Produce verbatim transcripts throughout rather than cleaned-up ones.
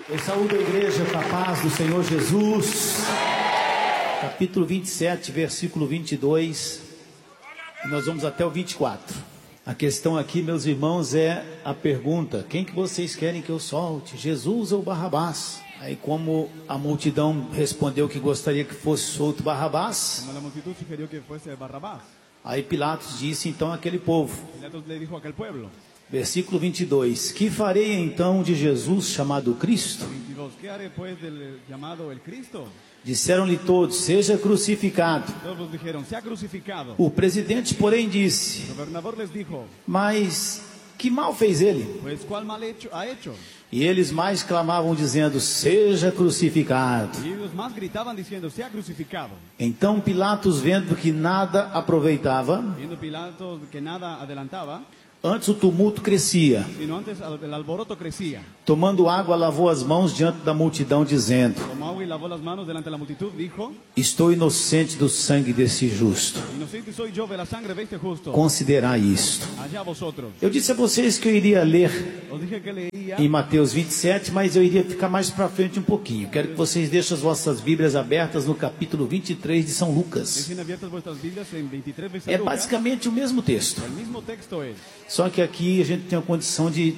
Eu saúdo a igreja com a paz do Senhor Jesus. Capítulo vinte e sete, versículo vinte e dois. E nós vamos até o vinte e quatro. A questão aqui, meus irmãos, é a pergunta: quem que vocês querem que eu solte? Jesus ou Barrabás? Aí, como a multidão respondeu que gostaria que fosse solto Barrabás, Como la multitud sugirió que fuese Barrabás, aí Pilatos disse então àquele povo, Pilatos le dijo a aquel pueblo, versículo vinte e dois: que farei então de Jesus chamado Cristo? veintidós, ¿qué haré pues del llamado el Cristo? Disseram-lhe todos: seja crucificado. Todos dijeron, sea crucificado. O presidente, porém, disse: El gobernador les dijo, mas que mal fez ele? pues ¿cuál mal hecho ha hecho? E eles mais clamavam dizendo: seja crucificado. Y ellos más gritaban diciendo, sea crucificado. Então Pilatos, vendo que nada aproveitava, Viendo Pilatos que nada adelantaba, antes o tumulto crescia, sino antes el alboroto crecía. tomando água, lavou as mãos diante da multidão, dizendo: Tomó agua y lavó las manos delante de la multitud, dijo, estou inocente do sangue desse justo. inocente soy yo de la sangre de este justo. Considerai isto. Allá vosotros. Eu disse a vocês que eu iria ler Os dije que leía em Mateus vinte e sete, mas eu iria ficar mais para frente um pouquinho. Quero que vocês deixem as vossas Bíblias abertas no capítulo vinte e três de São Lucas. Dejen abiertas vuestras Biblias en veintitrés veces É basicamente o mesmo texto, El mismo texto es. só que aqui a gente tem a condição de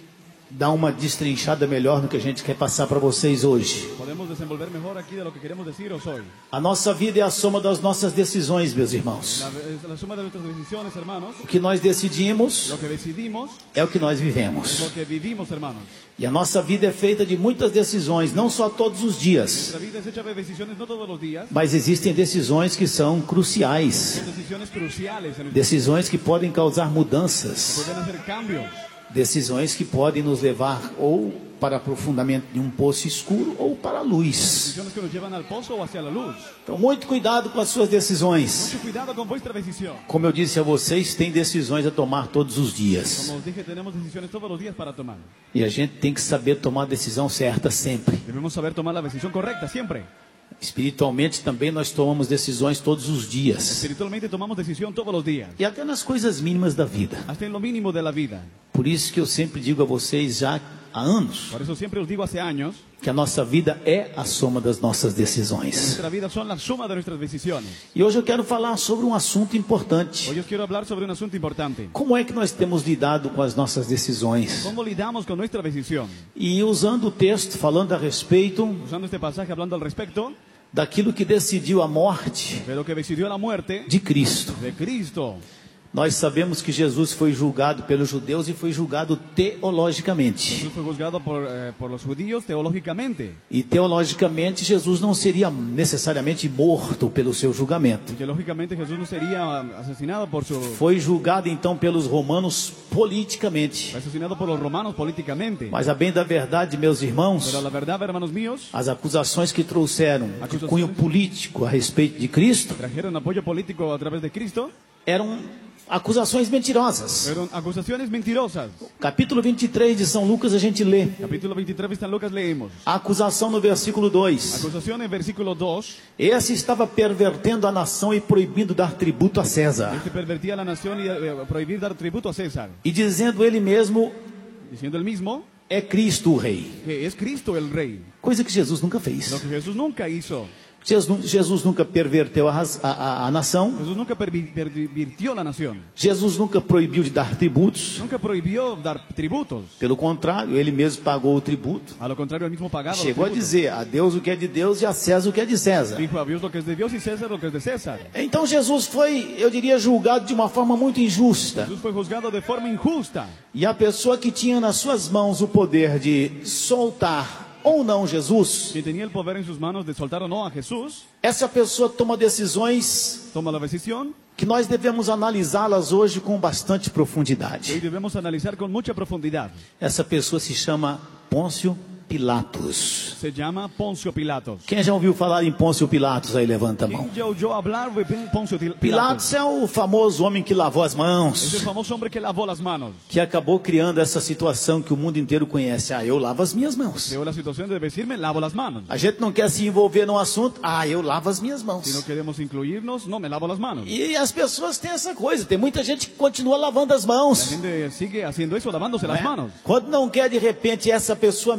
dar uma destrinchada melhor no que a gente quer passar para vocês hoje. Podemos desenvolver mejor aquí de lo que queremos deciros hoy. A nossa vida é a soma das nossas decisões, meus irmãos. La, es la suma de nuestras decisiones, hermanos. O que nós decidimos Lo que decidimos é o que nós es vivemos. lo que vivimos, hermanos. E a nossa vida é feita de muitas decisões, não só todos os dias, Nuestra vida es hecha de decisiones no todos los días, mas existem decisões que são cruciais. son decisiones cruciales en el Decisões que podem causar mudanças, pueden hacer cambios, decisões que podem nos levar ou para aprofundamento de um poço escuro ou para a luz. decisiones que nos llevan al pozo o hacia la luz. Então, muito cuidado com as suas decisões. Mucho cuidado con vuestra decisión. Como eu disse a vocês, tem decisões a tomar todos os dias. Como os dije, tenemos decisiones todos los días para tomar. E a gente tem que saber tomar a decisão certa sempre. Debemos saber tomar la decisión correcta siempre. Espiritualmente também nós tomamos decisões todos os dias. Espiritualmente tomamos decisión todos los días, E até nas coisas mínimas da vida. hasta en lo mínimo de la vida. Por isso que eu sempre digo a vocês já há anos Por eso siempre os digo hace años, que a nossa vida é a soma das nossas decisões. nuestra vida son la suma de nuestras decisiones. E hoje eu quero falar sobre um assunto importante. Hoy os quiero hablar sobre un asunto importante. Como é que nós temos lidado com as nossas decisões? ¿Cómo lidamos con nuestra decisión? E usando o texto, falando a respeito Usando este pasaje, hablando al respecto daquilo que decidiu a morte de lo que decidió la muerte de Cristo. de Cristo. Nós sabemos que Jesus foi julgado pelos judeus e foi julgado teologicamente. Jesús fue juzgado por, eh, por los judíos teológicamente. E teologicamente Jesus não seria necessariamente morto pelo seu julgamento. Y teológicamente Jesús no sería asesinado por su... Foi julgado então pelos romanos politicamente. Fue asesinado por los romanos políticamente. Mas a bem da verdade, meus irmãos, Pero la verdad, hermanos míos, as acusações que trouxeram de cunho político a respeito de Cristo trajeron apoyo político a través de Cristo. eram acusações mentirosas. Fueron acusaciones mentirosas. Capítulo vinte e três de São Lucas a gente lê Capítulo veintitrés de San Lucas leemos. a acusação no versículo dois. Acusación en versículo dos. Esse estava pervertendo a nação e proibindo dar tributo a César. Este pervertía la nación y eh, prohibir dar tributo a César. E dizendo ele mesmo, Diciendo el mismo é Cristo o rei. que es Cristo el rey. Coisa que Jesus nunca fez. Lo que Jesús nunca hizo. Jesus, Jesus nunca perverteu a, raz- a, a, a nação. Jesús nunca pervi- pervirtió la nación. Jesus nunca proibiu de dar tributos. Nunca prohibió dar tributos. Pelo contrário, ele mesmo pagou o tributo. A lo contrario, él mismo pagaba los Chegou a tributos. dizer a Deus o que é de Deus e a César o que é de César. Dijo a Dios lo que es de Dios y César lo que es de César. Então Jesus foi, eu diria, julgado de uma forma muito injusta. Jesús fue juzgado de forma injusta. E a pessoa que tinha nas suas mãos o poder de soltar ou não Jesus, Quien tenía el poder en sus manos de soltar o no a Jesús, essa pessoa toma decisões toma la decisión que nós devemos analisá-las hoje com bastante que hoy profundidade. debemos analizar con mucha profundidad. Essa pessoa se chama Pôncio Pilatos. Se llama Poncio Pilatos. Quem já ouviu falar em Pôncio Pilatos aí, levanta a mão. ¿Quién ya oyó hablar de Poncio Pilatos? Pilatos é o famoso homem que lavou as Es mãos, el famoso hombre que lavó las manos. que acabou criando essa situação que o mundo inteiro conhece. Ah, eu lavo as minhas mãos. Creó la situación de decirme, lavo las manos. A gente não quer se envolver num assunto. Ah, eu lavo as minhas Si no mãos. queremos incluirnos, no, me lavo las manos. E as pessoas têm essa coisa. Tem muita gente que continua lavando as La mãos. gente sigue haciendo eso, lavándose las né? manos. Quando não quer, de repente, essa pessoa mesma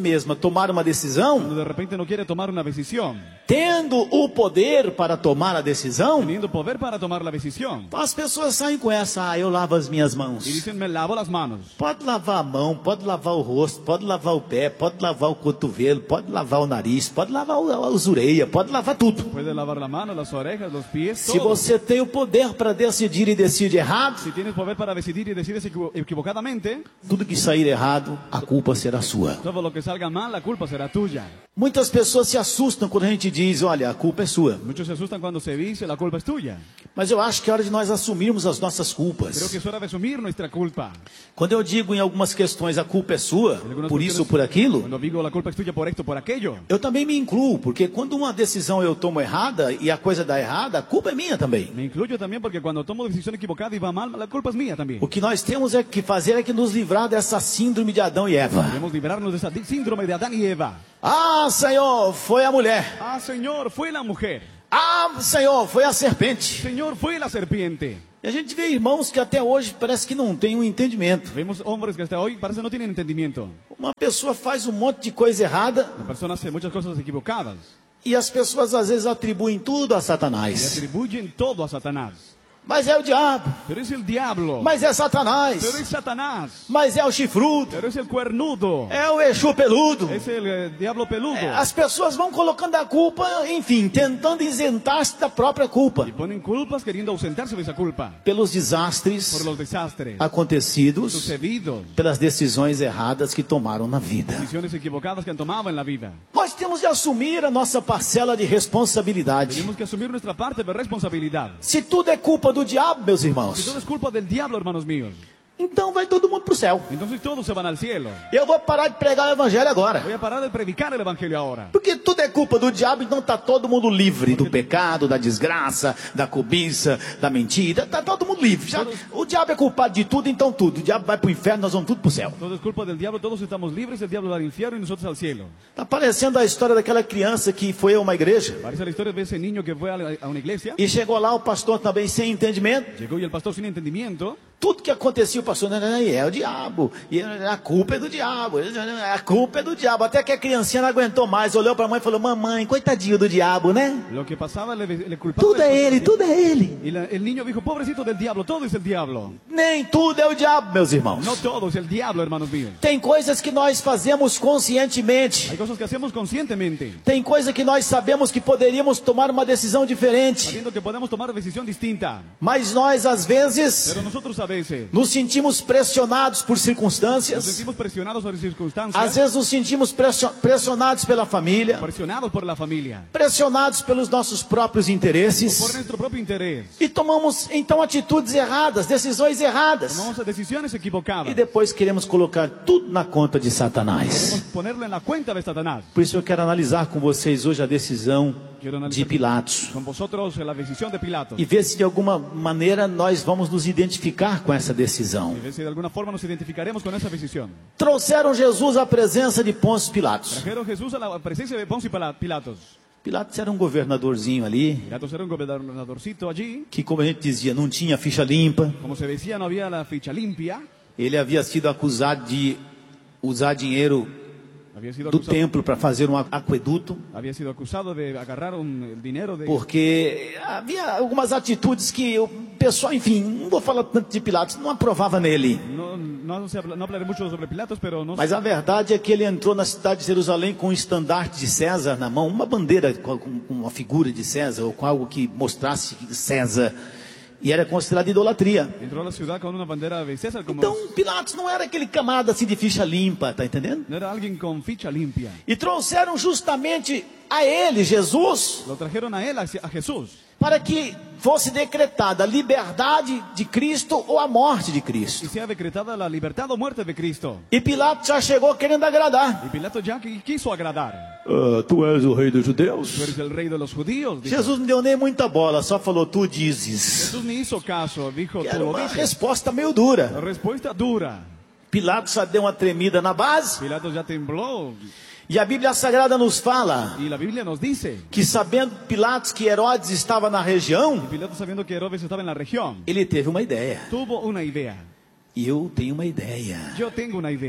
tomar uma decisão, Cuando de repente no quiere tomar una decisión, tendo o poder para tomar a decisão, teniendo poder para tomar la decisión, as pessoas saem com essa, ah, eu lavo as minhas mãos. y dicen, me lavo las manos. Pode lavar a mão, pode lavar o rosto, pode lavar o pé, pode lavar o cotovelo, pode lavar o nariz, pode lavar as orelhas, pode lavar tudo. Puedes lavar la mano, las orejas, los pies, Se todo. você tem o poder para decidir e decide errado, Si tienes poder para decidir y decides equivo- equivocadamente, tudo que sair errado, a culpa será sua. todo lo que salga mal, la culpa será tuya. Muitas pessoas se assustam quando a gente diz, olha, a culpa é sua. Muchos se asustan cuando se dice la culpa es tuya. Mas eu acho que é hora de nós assumirmos as nossas Creo culpas. que es hora de asumir nuestra culpa. Quando eu digo em algumas questões, a culpa é sua, por isso ou por aquilo, Cuando digo la culpa es tuya por esto, por aquello, eu também me incluo, porque quando uma decisão eu tomo errada e a coisa dá errada, a culpa é minha também. me incluyo también porque cuando tomo decisión equivocada y va mal, la culpa es mía también. O que nós temos é que fazer é que nos livrar dessa síndrome de Adão e Eva. Debemos librarnos de esa di- síndrome de Adán y Eva. Ah, Senhor, foi a mulher. Ah, Señor, fue la mujer. Ah, Senhor, foi a serpente. Señor, fue la serpiente. E a gente vê irmãos que até hoje parece que não tem um entendimento. Vemos hombres que hasta hoy parece no tienen entendimiento. Uma pessoa faz um monte de coisa errada La persona hace muchas cosas equivocadas e as pessoas às vezes atribuem tudo a y Satanás. atribuyen todo a Satanás. Mas é o diabo, Pero es el diablo. mas é Pero Satanás, es Satanás. mas é o chifrudo, Pero es el cuernudo. é o Exu peludo. Es el eh, diablo peludo. É, as pessoas vão colocando a culpa, enfim, tentando isentar-se da própria culpa. Y ponen culpas queriendo ausentarse de esa culpa. Pelos Por desastres los desastres acontecidos, sucedidos. pelas decisões erradas que tomaram na vida. Decisiones equivocadas que han tomado en la vida. Nós temos de assumir a nossa parcela de responsabilidade. Tenemos que asumir nuestra parte de responsabilidad. Se tudo é culpa do diabo, meus Si irmãos, todo es culpa del diablo, hermanos míos, então vai todo mundo pro céu. entonces todos se van al cielo. Eu vou parar de pregar o evangelho agora. Voy a parar de predicar el evangelio ahora. Porque tudo é culpa do diabo, então tá todo mundo livre do pecado, da desgraça, da cobiça, da mentira. Tá todo mundo livre. Já, o diabo é culpado de tudo, então tudo. O diabo vai pro inferno, nós vamos tudo pro céu. Todo es culpa del diablo, todos estamos libres, el diablo va al infierno y nosotros al cielo. Tá parecendo a história daquela criança que foi a uma igreja Parece la historia de ese niño que fue a la- a una iglesia, e chegou lá o pastor também sem entendimento. llegó y el pastor sin entendimiento, Tudo que acontecia, o pastor, não, não, não, é o diabo, e a culpa é do diabo, a culpa é do diabo. Até que a criancinha não aguentou mais, olhou para a mãe e falou, mamãe, coitadinho do diabo, né? lo que pasaba le, le culpaba. Tudo é ele, tudo é ele. Y la- el niño dijo, pobrecito del diablo, todo es el diablo. Nem tudo é o diabo, meus irmãos. No todo es el diablo, hermanos míos. Tem coisas que nós fazemos conscientemente. Hay cosas que hacemos conscientemente, Tem coisa que nós sabemos que poderíamos tomar uma decisão diferente. sabiendo que podemos tomar decisión distinta. Mas nós, às vezes, Pero nosotros a veces nos sentimos pressionados por nos circunstâncias. sentimos presionados por Às circunstancias, vezes nos sentimos pressio- pressionados pela família. presionados por la familia, Pressionados pelos nossos próprios por intereses. nuestro propio interés. E tomamos, então, atitudes erradas, decisões erradas. Tomamos decisiones equivocadas. E depois queremos colocar tudo na conta de Satanás. Queremos ponerlo en la cuenta de Satanás. Por isso eu quero analisar com vocês hoje a decisão Quiero de analizar Pilatos. con vosotros la decisión de Pilatos. E ver se de alguma maneira nós vamos nos identificar com essa decisão. Y ver si de alguna forma nos identificaremos con esa decisión. Trouxeram Jesus à presença de Pôncio Pilatos. Trajeron Jesús a la presencia de Poncio Pila- Pilatos. Pilatos era um governadorzinho ali, Pilatos era un gobernadorcito allí. que, como a gente dizia, não tinha ficha limpa. Como se decía, no había la ficha limpia. Ele havia sido acusado de usar dinheiro Había sido do acusado, templo para fazer um aqueduto, había sido acusado de agarrar un, el dinero de... porque havia algumas atitudes que o pessoal, enfim, não vou falar tanto de Pilatos, não aprovava nele. No, no, se habla- no hablaré mucho sobre Pilatos, pero no, Mas a verdade é que ele entrou na cidade de Jerusalém com um estandarte de César na mão, uma bandeira com com uma figura de César, ou com algo que mostrasse César, e era considerado idolatria. entró a la ciudad con una bandera de César, como Então Pilatos não era aquele camarada assim de ficha limpa, tá entendendo? no era alguien con ficha limpia. E trouxeram justamente a ele, Jesus, Lo trajeron a él, a, a Jesús, para que fosse decretada a liberdade de Cristo ou a morte de y Cristo. sea decretada la libertad o muerte de Cristo. E Pilatos já chegou querendo agradar. Y Pilato ya qui- quiso agradar. Ah, tu és o rei dos Tú judeus? eres el rey de los judíos. dijo. Jesus não deu nem muita bola, só falou, tu dizes. Jesús ni hizo caso, dijo, Que tú era lo uma dices. resposta meio dura. Respuesta dura. Pilatos já deu uma tremida na base. Pilato ya tembló. E a Bíblia Sagrada nos fala Y la Biblia nos dice, que, sabendo Pilatos que Herodes estava na região, Pilato, sabiendo que Herodes estaba en la región, ele teve uma ideia. tuvo una idea. Eu tenho uma ideia. Yo tengo una idea.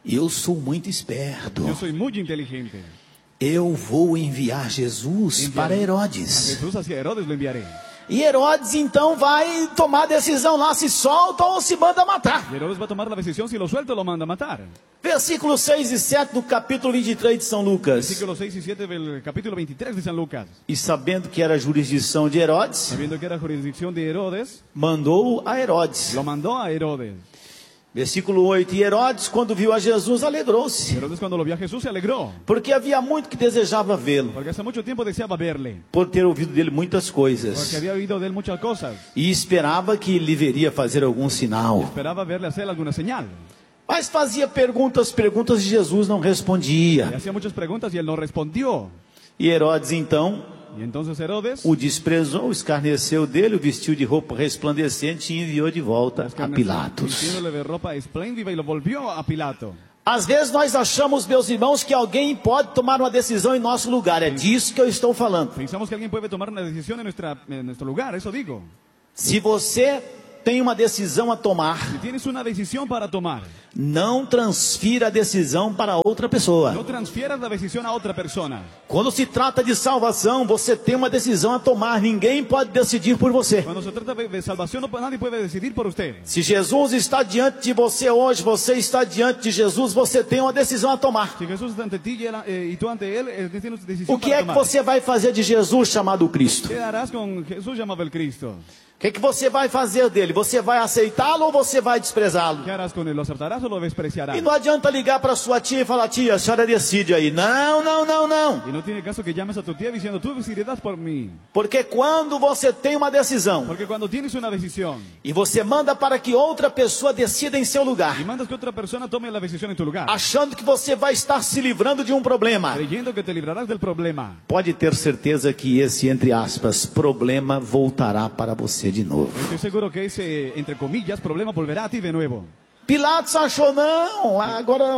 Eu sou muito esperto. Yo soy muy inteligente. Eu vou enviar Jesus Enviar- para A Herodes. Jesús hacia Herodes lo enviaré. E Herodes então vai tomar a decisão lá, se solta ou se manda matar. Y Herodes va a tomar la decisión, si lo suelta lo manda a matar. Versículos seis e sete do capítulo vinte e três de São Lucas. Versículos seis y siete del capítulo veintitrés de San Lucas. E sabendo que era a jurisdição de Herodes, Sabiendo que era jurisdicción de Herodes, mandou a Herodes. lo mandó a Herodes. Versículo oito. E Herodes, quando viu a Jesus, alegrou-se, Herodes cuando lo vio a Jesús se alegró, porque havia muito que desejava vê-lo, porque hace mucho tiempo deseaba verle, por ter ouvido dele muitas porque coisas, había oído de él muchas cosas. e esperava que lhe veria fazer algum sinal. Esperaba verle hacer alguna señal. Mas fazia perguntas, perguntas e Jesus não Le respondia. hacía muchas preguntas y él no respondió. E Herodes então Y entonces Herodes o desprezou, escarneceu dele, o vestiu de roupa resplandecente e enviou de volta a Pilatos. vistiéndole de ropa espléndida y lo volvió a Pilato. Às vezes nós achamos, meus irmãos, que alguém pode tomar uma decisão em nosso lugar. É disso que eu estou falando. Pensamos que alguien puede tomar una decisión en, nuestra, en nuestro lugar, eso digo. Se você tem uma decisão a tomar, Si tienes una decisión para tomar, não transfira a decisão para outra pessoa. no transfieras la decisión a otra persona. Quando se trata de salvação, você tem uma decisão a tomar. Ninguém pode decidir por você. Cuando se trata de de salvación, no, nadie puede decidir por usted. Se Jesus está diante de você hoje, você está diante de Jesus, você tem uma decisão a tomar. Si Jesús está ante ti y, él, eh, y tú ante él, eh, tienes decisión O que para é que tomar. você vai fazer de Jesus chamado Cristo? ¿Qué harás con Jesús llamado el Cristo? O que é que você vai fazer dele? Você vai aceitá-lo ou você vai desprezá-lo? ¿Qué harás con él? ¿Lo aceptarás o lo despreciarás? E não adianta ligar para sua tia e falar, tia, a senhora decide aí. Não, não, não, não. Y no tiene caso que llames a tu tía diciendo, tú decidirás por mí. Porque quando você tem uma decisão Porque cuando tienes una decisión e você manda para que outra pessoa decida em seu y lugar, mandas que otra persona tome la decisión en tu lugar, achando que você vai estar se livrando de um problema, creyendo que te librarás del problema, pode ter certeza que esse, entre aspas, problema voltará para você de novo. estoy seguro que ese, entre comillas, problema volverá a ti de nuevo. Pilatos achou, não, agora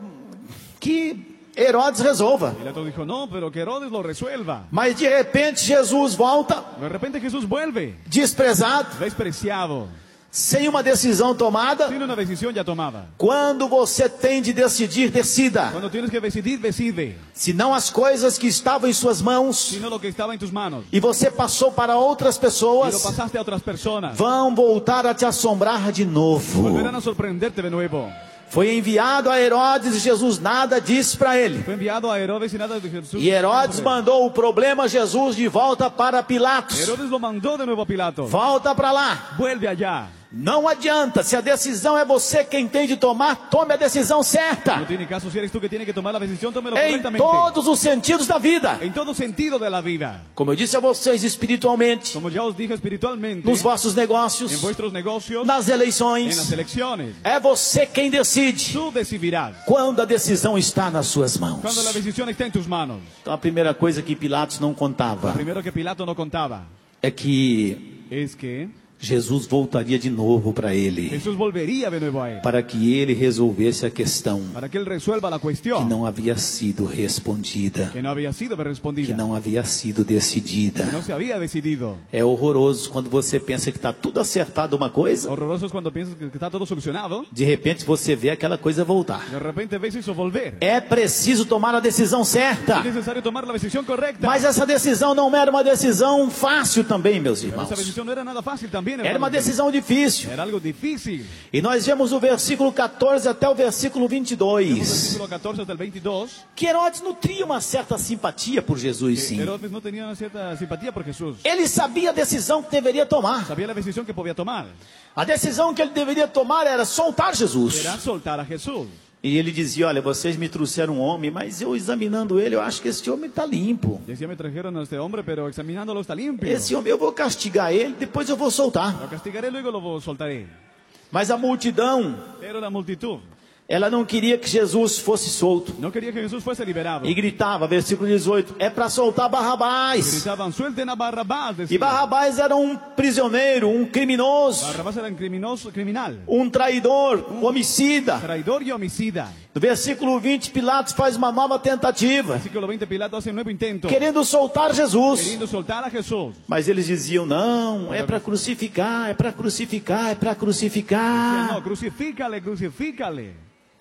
que Herodes resolva. Pilato dijo, no, pero que Herodes lo resuelva. Mas de repente Jesus volta, De repente Jesús vuelve, desprezado, despreciado, sem uma decisão tomada. tiene una decisión ya tomada. Quando você tem de decidir, decida. Cuando tienes que decidir, decide. Senão as coisas que estavam em suas mãos Sino lo que estaba en tus manos. e você passou para outras Y lo pessoas, pasaste a otras personas. vão voltar a te assombrar de novo. Volverán a sorprenderte de nuevo. Foi enviado a Herodes e Jesus nada disse para ele. Fue enviado a Herodes y nada de Jesús. E Herodes mandou o problema Jesus de volta para Pilatos. Herodes lo mandó de nuevo a Pilato. Volta para lá. Vuelve allá. Não adianta, se a decisão é você quem tem de tomar, tome a decisão No certa. tiene caso si eres tú que tienes que tomar la decisión, tómelo Em correctamente. todos os sentidos da vida. En todo sentido de la vida. Como eu disse a vocês espiritualmente, Como ya os dije espiritualmente, nos vossos negócios, en vuestros negocios, nas en las eleições, elecciones, é você quem decide tú decidirás. quando a decisão está nas suas mãos. Cuando la decisión está en tus manos. Então a primeira coisa que Pilatos não contava Primero que Pilato no contaba é que es que Jesus voltaria de novo para ele, Jesús volvería de nuevo a él. para que ele resolvesse a questão Para que él resuelva la que cuestión não havia sido respondida, que no había sido que respondida. não havia sido decidida. Que no se había decidido. É horroroso quando você pensa que está tudo acertado uma coisa, Horroroso es cuando piensas que está todo solucionado. de repente você vê aquela coisa voltar. De repente ves eso volver. É preciso tomar a decisão certa. Es necesario tomar la decisión correcta. Mas essa decisão não era uma decisão fácil também, meus Pero irmãos. esa decisión no era nada fácil también. Era uma hermanos. decisão difícil. Era algo difícil. E nós vemos o versículo catorze até o versículo vinte e dois. Versículo catorce hasta el veintidós. Que Herodes nutria uma certa simpatia por Jesus, sim. Herodes no tenía una cierta simpatía por Jesús. Ele sabia a decisão que deveria tomar. Sabía la decisión que podía tomar. A decisão que ele deveria tomar era soltar Jesus. Era soltar a Jesús. E ele dizia, olha, vocês me trouxeram um homem, mas eu examinando ele, eu acho que esse homem está limpo. Decía, me trajeron a este hombre, pero examinándolo está limpio. Esse homem, eu vou castigar ele, depois eu vou soltar. Lo castigaré, luego lo soltaré. Mas a multidão, Pero la multitud ela não queria que Jesus fosse solto. no quería que Jesús fuese liberado. E gritava, versículo dezoito, é para soltar Barrabás. Gritaban, suelten a Barrabás. E decían. Barrabás era um prisioneiro, um criminoso, Barrabás era un criminoso, criminal, um traidor, um homicida. traidor y homicida. No versículo vinte, Pilatos faz uma nova tentativa, Versículo veinte, Pilato hace un nuevo intento, querendo soltar Jesus. queriendo soltar a Jesús. Mas eles diziam, não, é para crucificar, é para crucificar, é para Decían, crucificar. no, crucifícale, crucifícale.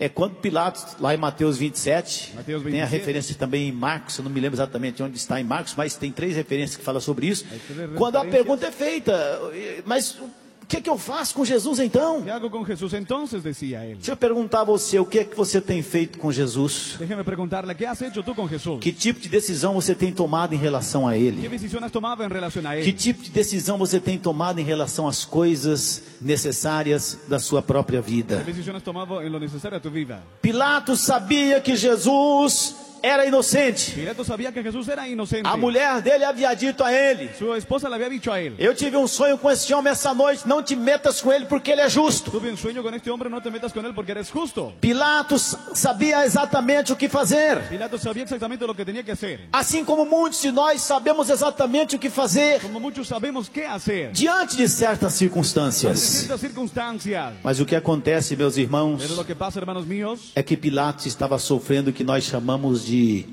é quando Pilatos, lá em Mateus vinte e sete, Mateus tem a vinte e sete. referência também em Marcos, eu não me lembro exatamente onde está em Marcos, mas tem três referências que falam sobre isso. Hay tres Quando a referencias. pergunta é feita, mas o que, que eu faço com Jesus então? ¿Qué hago con Jesús entonces? Decía él. Deixa eu perguntar a você, o que é que você tem feito com Jesus? Déjeme preguntarle, ¿qué has hecho tú con Jesús? Que tipo de decisão você tem tomado em relação a ¿Qué Ele? decisión has tomado en relación a él? Que tipo de decisão você tem tomado em relação às coisas necessárias da sua própria ¿Qué vida? decisión has tomado en lo necesario a tu vida? Pilatos sabia que Jesus era inocente. Pilato sabía que Jesús era inocente. A mulher dele havia dito a ele: Su esposa le había dicho a él: eu tive um sonho com esse homem essa noite, não te metas com ele porque ele é justo. tuve un sueño con este hombre, no te metas con él porque eres justo. Pilatos sabia exatamente o que fazer. Pilato sabía exactamente lo que tenía que hacer. Assim como muitos de nós sabemos exatamente o que fazer Como muchos sabemos qué hacer diante de certas en circunstâncias. ciertas circunstancias. Mas o que acontece, meus irmãos, Pero lo que pasa, hermanos míos, é que Pilatos estava sofrendo o que nós chamamos de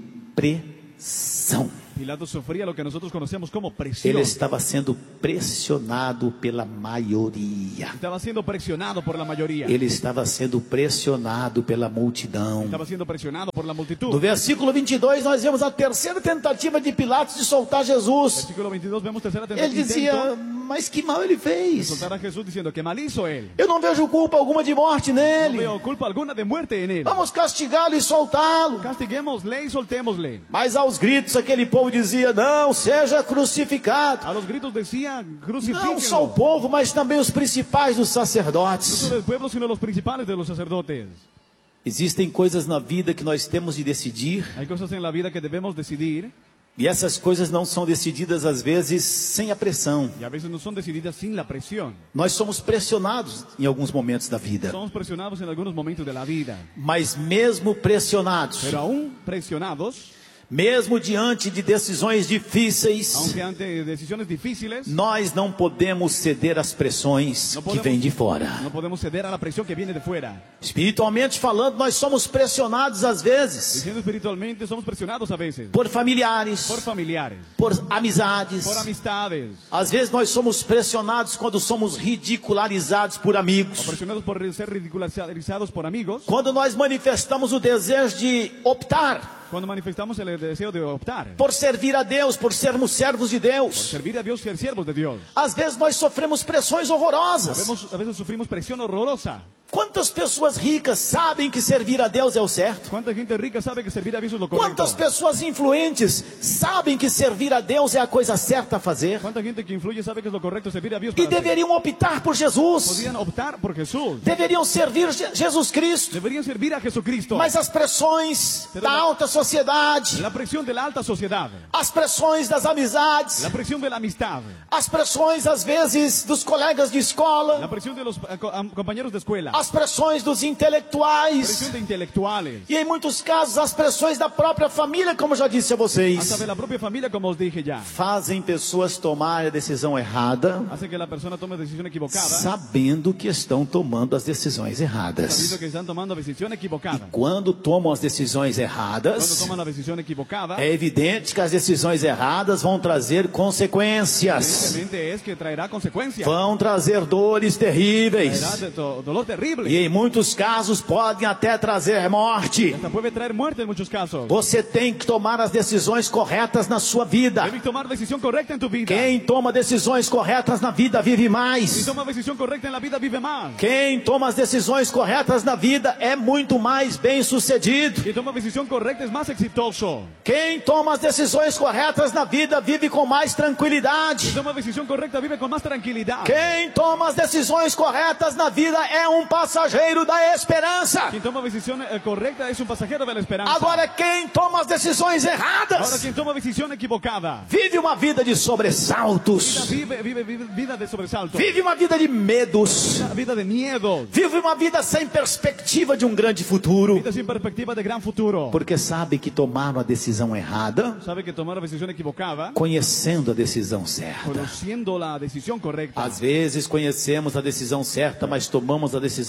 pressão. Pilato sufría lo que nosotros conocemos como presión. Ele estava sendo pressionado pela maioria. Estaba siendo presionado por la mayoría. Ele estava sendo pressionado pela multidão. Estaba siendo presionado por la No multitud. versículo vinte e dois, nós vemos a terceira tentativa de Pilatos de soltar Jesus. Versículo veintidós, vemos tercera Ele tentativa dizia: intento mas que mal ele de fez? soltar a Jesús diciendo que mal hizo él. Eu não vejo culpa alguma de morte No nele. veo culpa alguna de muerte en él. Vamos castigá-lo e soltá-lo. Castiguémosle y soltémosle. Mas aos gritos aquele povo dizia: não, seja crucificado. A los gritos decía, Não crucifíquenlo. só o povo, mas também os principais dos No sacerdotes. solo del pueblo, sino los principales de los sacerdotes. Existem coisas na vida que nós temos de decidir, Hay cosas en la vida que debemos decidir e essas coisas não são decididas às vezes sem a pressão. y a veces no son decididas sin la presión. Nós somos pressionados em alguns momentos da vida, Somos presionados en algunos momentos de la vida, mas mesmo pressionados, pero aún presionados, mesmo diante de decisões difíceis, aunque ante decisiones difíciles, nós não podemos ceder às pressões Não que podemos- vêm de fora. no podemos ceder a la presión que viene de fuera. Espiritualmente falando, nós somos pressionados às vezes Diciendo espiritualmente, somos presionados a veces por familiares, por familiares, por amizades. por amistades, Às vezes nós somos pressionados quando somos ridicularizados por o amigos. presionados por ser ridicularizados por amigos, Quando nós manifestamos o desejo de optar cuando manifestamos el deseo de optar por servir a Deus, por sermos servos de por Deus. servir a Dios y ser siervos de Dios. Às vezes nós sofremos pressões horrorosas. Sabemos- a veces sufrimos presión horrorosa. Quantas pessoas ricas sabem que servir a Deus é o certo? ¿Cuánta gente rica sabe que servir a Dios es lo correcto? Quantas pessoas influentes sabem que servir a Deus é a coisa certa a fazer? ¿Cuánta gente que influye sabe que es lo correcto servir a Dios? E para hacer? deveriam optar por Jesus. Podrían optar por Jesús. Deveriam servir Je- Jesus Cristo. Deberían servir a Jesucristo. Mas as pressões da alta sociedade, La presión de la alta sociedad, as pressões das amizades, la presión de la amistad, as pressões às vezes dos colegas de la escola, presión de los eh, co- am- compañeros de escuela, as pressões dos presión intelectuais de intelectuales, e em muitos casos as pressões da própria família, como já disse a hasta vocês, de la propia familia, como os dije ya, fazem pessoas tomarem a decisão errada, hace que la persona tome decisión equivocada, sabendo que estão tomando as decisões sabiendo erradas. que están tomando decisión equivocada. Quando tomam as decisões Cuando erradas, toman la decisión equivocada, é evidente que as decisões erradas vão trazer consequências, evidentemente es que traerá consecuencias, vão trazer dores terríveis. traerá de- do- dolor terrible, E em muitos casos podem até trazer morte. hasta puede traer muerte en muchos casos. Você tem que tomar as decisões corretas na sua vida. Debes tomar decisión correcta en tu vida. Quem toma decisões corretas na vida vive Si mais. toma decisión correcta en la vida, vive más. Quem toma as decisões corretas na vida é muito mais bem sucedido. Quien toma decisión correcta es más exitoso. Quem toma as decisões corretas na vida vive com mais tranquilidade. Quien toma decisión correcta vive con más tranquilidad. Quem toma as decisões corretas na vida é um passageiro da esperança. Quien toma decisión eh, correcta es un pasajero de la esperanza. Agora, quem toma as decisões Ahora erradas quien toma decisión equivocada vive uma vida de sobressaltos, vive, vive, vive vida de sobresalto, vive uma vida de medos, una vida de miedo, vive uma vida sem perspectiva de um grande futuro, vida sin perspectiva de gran futuro. porque sabe que tomaram a decisão errada, Sabe que tomar la decisión equivocada, conhecendo a decisão certa. conociendo la decisión correcta. Às vezes conhecemos a decisão certa, mas tomamos a decisão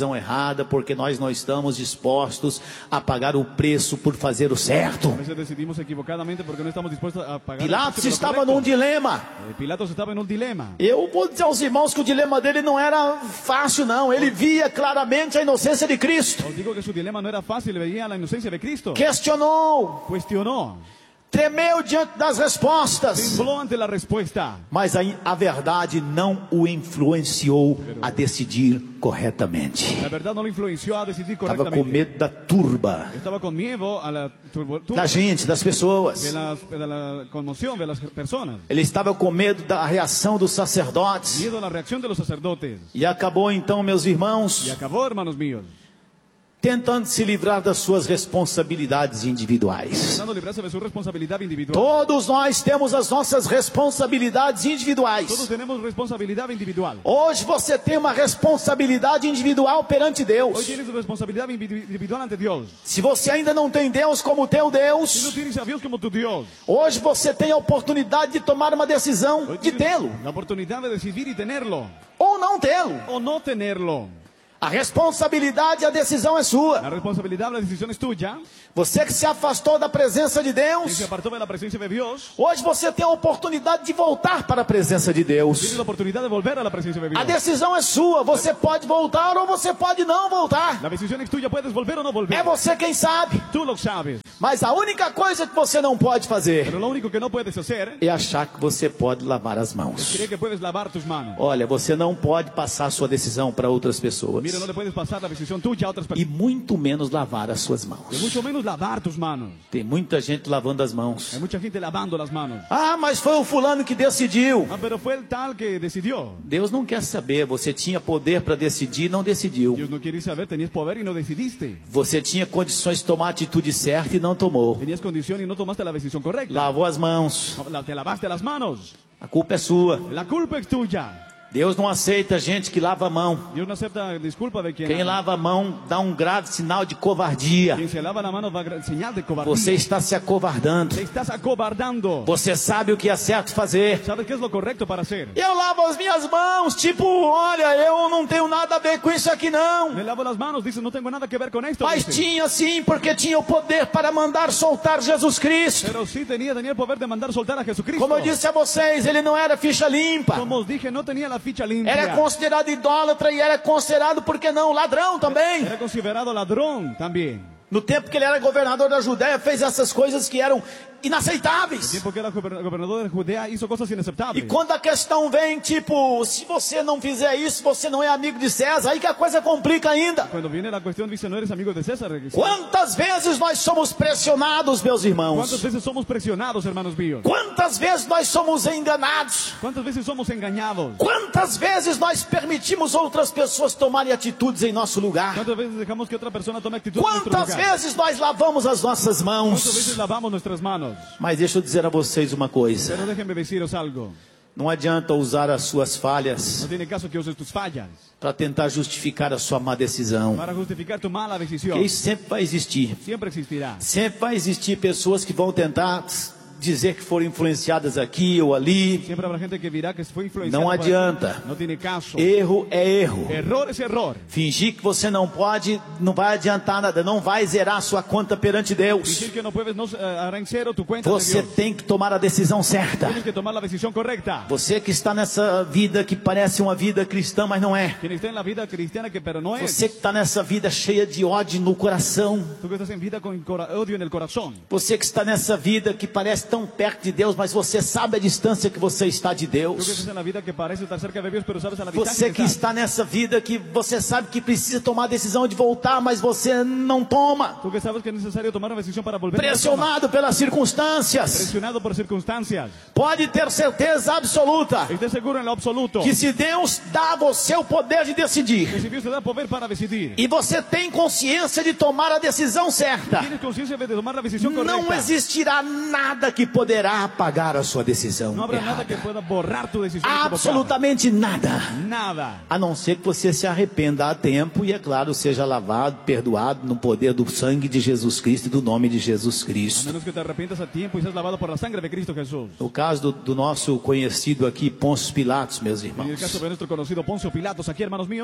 decisão errada porque nós não estamos dispostos a pagar o preço por fazer o certo. A veces decidimos equivocadamente porque no estamos dispuestos a pagar. Pilatos el precio estava por lo num correcto. dilema. Eh, Pilatos estaba en un dilema. Eu vou dizer aos irmãos que o dilema dele não era fácil, não. Ele via claramente a inocência de Cristo. Os digo que su dilema no era fácil, veía la inocencia de Cristo. Questionou, Cuestionó, tremeu diante das respostas. tembló ante la respuesta. Mas a, a verdade não o influenciou a decidir corretamente. La verdad no lo influenció a decidir Estava com correctamente. medo da turba, Estaba con miedo a la turbo- turbo- da gente, das pessoas. de, las- de la conmoción de las personas. Ele estava com medo da reação dos sacerdotes. Miedo a la reacción de los sacerdotes. E acabou então, meus irmãos, Y acabó, hermanos míos, tentando se livrar das suas responsabilidades individuais. tratando de librarse de su responsabilidad individual. Todos nós temos as nossas responsabilidades Todos individuais. tenemos responsabilidad individual. Hoje você tem uma responsabilidade individual perante Hoy Deus. tienes tu responsabilidad individu- individual ante Dios. Se você ainda não tem Deus como teu Si no Deus, tienes a Dios como tu Dios, hoje você tem a oportunidade de tomar uma decisão hoy de tienes tê-lo la oportunidad de decidir y tenerlo ou não tê-lo. o no tenerlo. A responsabilidade e a decisão é sua. La responsabilidad, la decisión es tuya. Você que se afastou da presença de Quien se Deus, apartó de la presencia de Dios, hoje você tem a oportunidade de voltar para a presença de tienes Deus. la oportunidad de volver a la presencia de A Dios. decisão é sua. Você pode voltar ou você pode não voltar. La decisión es tuya, puedes volver o no volver. É você quem sabe. Tú lo sabes. Mas a única coisa que você não pode fazer Pero lo único que no puedes hacer é achar que você pode lavar as es mãos. creer que puedes lavar tus manos. Olha, você não pode passar sua decisão para outras pessoas. Mira, no le puedes pasar la decisión tuya a otras E personas. muito menos lavar as suas Y mãos. mucho menos lavar tus manos. Tem muita gente lavando as mãos. Hay mucha gente lavando las manos. Ah, mas foi o fulano que decidiu. Ah, pero fue el tal que decidió. Deus não quer saber. Você tinha poder para decidir e não decidiu. Dios no quiere saber, tenías poder y no decidiste. Você tinha condições de tomar a atitude certa e não tomou. Tenías condición y no tomaste la decisión correcta. Lavou as mãos. La- Te lavaste las manos. A culpa é sua. La culpa es tuya. Deus não aceita gente que lava a mão. Dios no acepta disculpa de quien, Quem lava a mão dá um grave sinal de covardia. quien se lava la mano va a gra- señal de cobardía. Você está se acovardando. Te estás acobardando. Você sabe o que é certo fazer. ¿Sabes qué es lo correcto para hacer? Eu lavo as minhas mãos, tipo, olha, eu não tenho nada a ver com isso aqui não. Me lavo las manos, dice, no tengo nada que ver con esto. Mas dice. tinha sim, porque tinha o poder para mandar soltar Jesus Cristo. Pero sí tenía, tenía el poder de mandar soltar a Jesucristo. Como eu disse a vocês, ele não era ficha limpa. Como os dije, no tenía la ficha limpia. Era considerado idólatra e era considerado, por que não, ladrão também. Era considerado ladrón también. No tempo que ele era governador da Judéia, fez essas coisas que eram inaceitáveis. Tiempo que era gober- gobernador de Judea hizo cosas E inaceptables. quando a questão vem, tipo, se você não fizer isso, você não é amigo de César, aí que a coisa complica ainda. Cuando viene la cuestión, dice, no eres amigo de César. Quantas vezes nós somos pressionados, meus ¿Cuántas irmãos? veces somos presionados, hermanos míos? Quantas vezes nós somos enganados? ¿Cuántas veces somos engañados? Quantas vezes nós permitimos outras pessoas tomarem atitudes em nosso lugar? ¿Cuántas veces dejamos que otra persona tome actitud en nuestro Quantas lugar? vezes nós lavamos as nossas ¿Cuántas veces mãos? lavamos nuestras manos? Mas deixa eu dizer a vocês uma coisa. Pero déjenme deciros algo. Não adianta usar as suas falhas No tiene caso que uses tus fallas para tentar justificar a sua má decisão. para justificar tu mala decisión. Porque isso sempre vai existir. Siempre existirá. Sempre vai existir pessoas que vão tentar dizer que foram influenciadas aqui ou ali. Siempre habrá gente que dirá que fue influenciada. Não por adianta. aquello. No tiene caso. Erro é erro. Error es error. Fingir que você não pode, não vai adiantar nada, não vai zerar a sua conta perante Deus. Decir que no puedes no eh, hará en cero tu cuenta Você de Dios. tem que tomar a decisão certa. Tienes que tomar la decisión correcta. Você que está nessa vida que parece uma vida cristã, mas não é. Quien está en la vida cristiana que pero no es. Você que está nessa vida cheia de ódio no coração. Tú que estás en vida con cora- odio en el corazón. Você que está nessa vida que parece tão perto de Deus, mas você sabe a distância que você está de Tú que Deus. estás en la vida que parece estar cerca de Dios, pero sabes a la distancia Você que estás. está nessa vida que você sabe que precisa tomar a decisão de voltar, mas você não toma. Tú que sabes que es necesario tomar una decisión para volver. a la cama. Pressionado pelas circunstâncias. Presionado por circunstancias. Pode ter certeza absoluta Esté seguro en lo absoluto. que se Deus dá a você o poder de Que decidir si Dios te da poder para decidir. e você tem consciência de tomar a decisão certa, Tienes conciencia de tomar la decisión não correcta. existirá nada que poderá apagar a sua decisão No habrá nada errada. que pueda borrar tu decisión equivocada. Absolutamente nada. Nada. A não ser que você se arrependa a tempo e, é claro, seja lavado, perdoado no poder do sangue de Jesus Cristo e do nome de Jesus A Cristo. menos que te arrepientas a tiempo y seas lavado por la sangre de Cristo Jesús. No caso do, do nosso conhecido aqui, Pôncio Pilatos, meus En el irmãos, caso de nuestro conocido Poncio Pilatos, aquí, hermanos míos,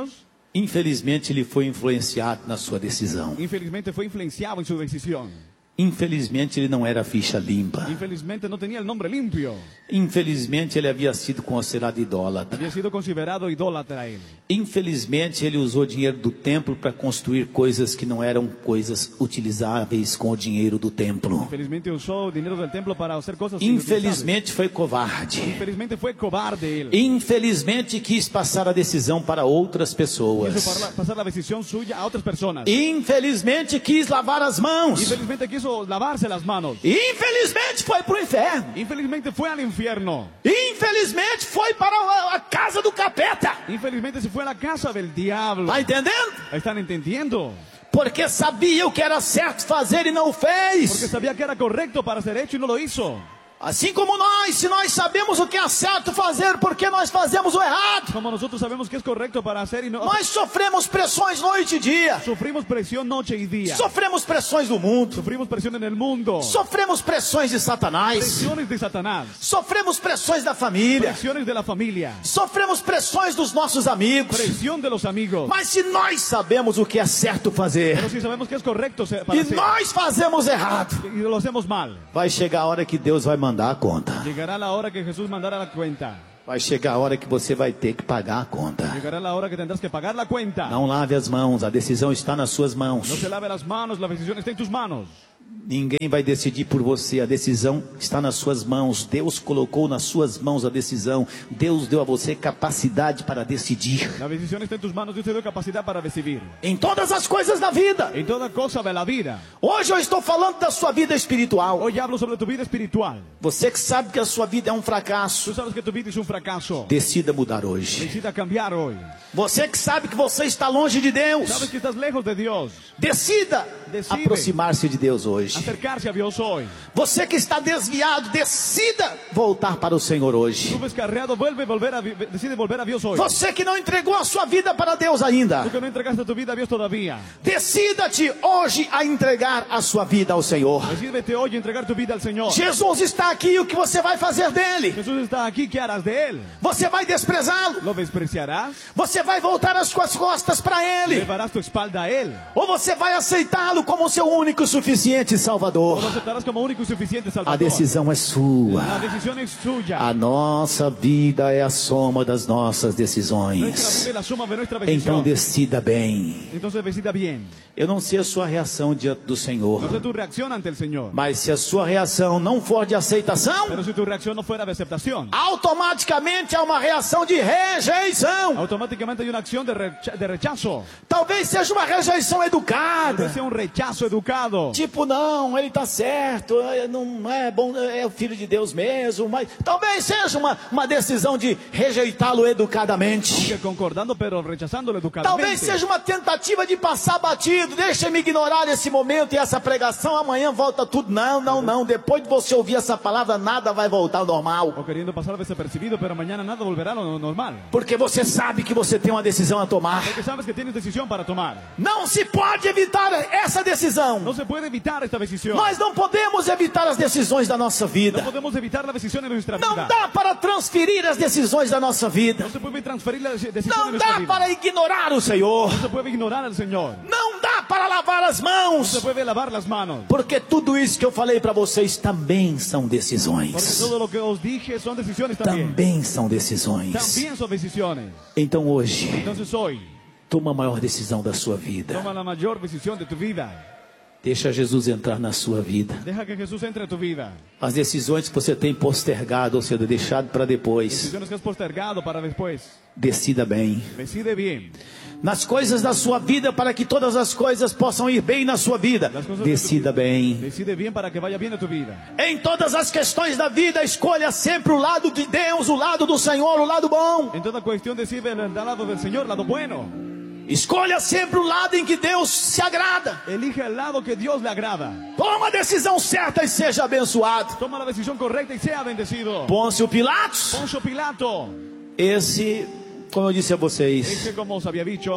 Infelizmente ele foi influenciado na sua decisão. Infelizmente fue influenciado en su decisión. Infelizmente ele não era ficha limpa. Infelizmente no tenía el nombre limpio. Infelizmente ele havia sido considerado idólatra. Había sido considerado idólatra él. Infelizmente ele usou dinheiro do templo para construir coisas que não eram coisas utilizáveis com o dinheiro do templo. Infelizmente usó dinero del templo para hacer cosas. Infelizmente foi covarde. Infelizmente fue cobarde él. Infelizmente quis passar a decisão para outras pessoas. Quiso pasar la decisión suya a otras personas. Infelizmente quis lavar as mãos. Infelizmente quiso lavarse las manos. Infelizmente foi para o inferno. Infelizmente fue al infierno. Infelizmente foi para a, a casa do capeta. Infelizmente se fue a la casa del diablo. Está entendendo? ¿Están entendiendo? Porque sabia o que era certo fazer e não fez. Porque sabía que era correcto para ser hecho y no lo hizo. Assim como nós, se nós sabemos o que é certo fazer, porque nós fazemos o errado. Como nosotros sabemos que es correcto para hacer y no. Nós sofremos pressões noite e dia. Sufrimos presión noche y día. Sofremos pressões do mundo. Sufrimos presión en el mundo. Sofremos pressões de Satanás. Presiones de Satanás. Sofremos pressões da família. Presiones de la familia. Sofremos pressões dos nossos amigos. Presión de los amigos. Mas se nós sabemos o que é certo fazer, Pero si sabemos que es correcto para e hacer, nós fazemos errado, y lo hacemos mal, vai chegar a hora que Deus vai mandar a conta. llegará la hora que Jesús mandará la cuenta. Vai chegar a hora que você vai ter que pagar a conta. Llegará la hora que tendrás que pagar la cuenta. Não lave as mãos, a decisão está nas suas mãos. No se lave las manos, la decisión está en tus manos. Ninguém vai decidir por você, a decisão está nas suas mãos. Deus colocou nas suas mãos a decisão. Deus deu a você capacidade para decidir. La decisión está en tus manos, Dios te dio capacidad para decidir. Em todas as coisas da vida. En toda cosa de la vida. Hoje eu estou falando da sua vida espiritual. Hoy hablo sobre tu vida espiritual. Você que sabe que a sua vida é um fracasso, Tú sabes que tu vida es un fracaso. decida mudar hoje. Decida cambiar hoy. Você que sabe que você está longe de Deus, Sabes que estás lejos de Dios. decida Decide. aproximar-se de Deus hoje. Acercarse a Dios hoy. Você que está desviado, decida voltar para o Senhor hoje. Tú descarriado, vuelve volver a, decide volver a Dios hoy. Você que não entregou a sua vida para Deus ainda, Tú que no entregaste tu vida a Dios todavía. decida-te hoje a entregar a sua vida ao Senhor. Decídete hoy a entregar tu vida al Señor. Jesus está aqui, e o que você vai fazer dele? Jesús está aquí, ¿qué harás de él? Você vai desprezá-lo? ¿Lo despreciarás? Você vai voltar as suas costas para ele? ¿Levarás tu espalda a él? Ou você vai aceitá-lo como seu único e suficiente Salvador? ¿O lo aceptarás como único y suficiente Salvador? A decisão é sua. La decisión es suya. A nossa vida é a soma das nossas Nuestra decisões. vida es la suma de nuestra Então decisión. decida bem. Entonces decida bien. Eu não sei a sua reação diante do Senhor, No sé tu reacción ante el Señor. mas se a sua reação não for de aceitação, Pero si tu reacción no fuera de aceptación, automaticamente há uma reação de rejeição. automáticamente hay una acción de, recha- de rechazo. Talvez seja uma rejeição Tal educada. vez sea un rechazo educado. Tipo, não, ele está certo, é, não é bom, é o filho de Deus mesmo. Mas talvez seja uma, uma decisão de rejeitá-lo educadamente. Que concordando, pero rechazándolo Talvez educadamente. seja uma tentativa de passar batido. Deixa-me ignorar esse momento e essa pregação. Amanhã volta tudo. Não, não, não. Depois de você ouvir essa palavra, nada vai voltar ao normal. O queriendo pasar desapercibido, pero mañana nada volverá a lo normal. Porque você sabe que você tem uma decisão a tomar. Porque sabes que tienes decisión para tomar. Não se pode evitar essa decisão. No se puede evitar esta decisión. Nós não podemos evitar as decisões da nossa No vida. podemos evitar la decisión en nuestra Não vida. dá para transferir as decisões da nossa vida. No se puede transferir la decisión en Não nuestra dá vida. para ignorar o Senhor. No se puede ignorar al Señor. Não dá para lavar as No mãos. se puede lavar las manos. Porque tudo isso que eu falei para vocês também são Porque decisões. todo lo que os dije son decisiones también. Também são decisões. También son decisiones. Então hoje, Entonces hoy, toma a maior decisão da sua vida. toma la mayor decisión de tu vida. Deixa Jesus entrar na sua vida. Deja que Jesús entre a tu vida. As decisões que você tem postergado, ou seja, deixado para depois, Decisiones que has postergado para después. decida bem. Decide bien. Nas coisas da sua vida, para que todas as coisas possam ir bem na sua vida, Las cosas de tu decida vida. bem. Decide bien para que vaya bien a tu vida. Em todas as questões da vida, escolha sempre o lado de Deus, o lado do Senhor, o lado bom. En toda cuestión decide el lado del Señor, el lado bueno. Escolha sempre o lado em que Deus se agrada. Elige el lado que Dios le agrada. Toma a decisão certa e seja abençoado. Toma la decisión correcta y sea bendecido. Pôncio Pilatos, Poncio Pilato, esse, como eu disse a vocês, ese como os había dicho,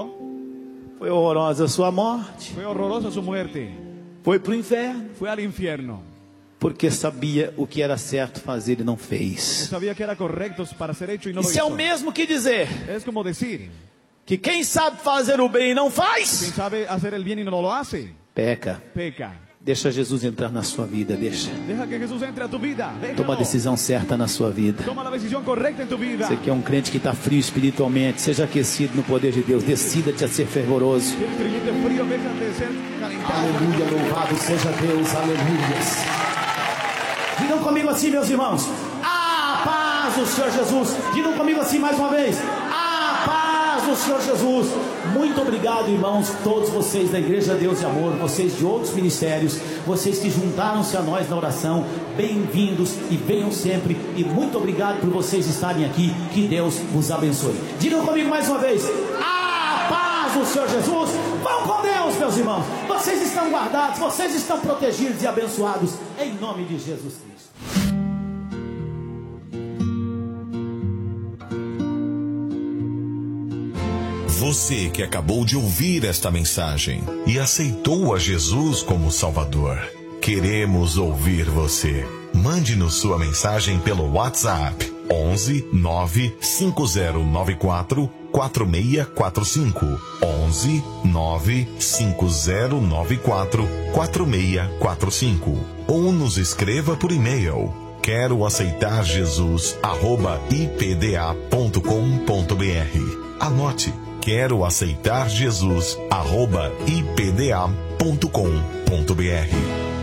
foi horrorosa a sua morte, fue horrorosa su muerte. foi para o inferno, Fue al infierno. porque sabia o que era certo fazer e não fez. Sabía que era correcto para ser hecho y no lo Isso é o hizo. mesmo que dizer Es como decir que quem sabe fazer o bem e não faz, quien sabe hacer el bien y no lo hace, peca. peca. Deixa Jesus entrar na sua vida, deixa. Deja que Jesús entre a tu vida. Déjalo. Toma a decisão certa na sua vida. Toma la decisión correcta en tu vida. Você que é um crente que está frio espiritualmente, seja aquecido no poder de Deus, decida-te a ser fervoroso. Si eres creyente frío, déjate de ser calentado. Aleluia, louvado seja Deus, aleluia. Digam comigo assim, meus irmãos: a paz do Senhor Jesus. Digam comigo assim mais uma vez: a paz do Senhor Jesus. Muito obrigado, irmãos, todos vocês da Igreja Deus e Amor, vocês de outros ministérios, vocês que juntaram-se a nós na oração. Bem-vindos e venham sempre, e muito obrigado por vocês estarem aqui. Que Deus vos abençoe. Digam comigo mais uma vez: a paz do Senhor Jesus. Vão com Deus, meus irmãos. Vocês estão guardados, vocês estão protegidos e abençoados em nome de Jesus Cristo. Você que acabou de ouvir esta mensagem e aceitou a Jesus como Salvador, queremos ouvir você. Mande-nos sua mensagem pelo WhatsApp onze nove cinco zero nove quatro quatro seis quatro cinco, onze nove cinco zero nove quatro quatro seis quatro cinco, ou nos escreva por e-mail quero aceitar Jesus arroba i p d a ponto com ponto b r. Anote: quero aceitar Jesus arroba i p d a ponto com ponto b r.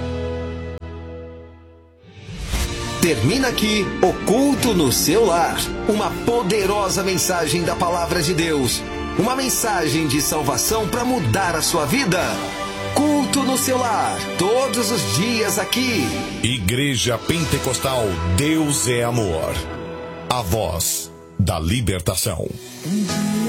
Termina aqui o Culto no Seu Lar, uma poderosa mensagem da Palavra de Deus, uma mensagem de salvação para mudar a sua vida. Culto no Seu Lar, todos os dias aqui. Igreja Pentecostal Deus é Amor, a voz da libertação.